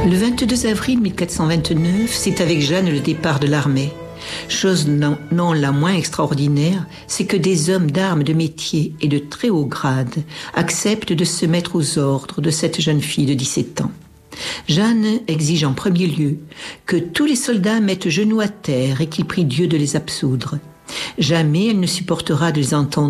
Le 22 avril 1429, c'est avec Jeanne le départ de l'armée. Chose non la moins extraordinaire, c'est que des hommes d'armes de métier et de très haut grade acceptent de se mettre aux ordres de cette jeune fille de 17 ans. Jeanne exige en premier lieu que tous les soldats mettent genoux à terre et qu'ils prient Dieu de les absoudre. Jamais elle ne supportera de les entendre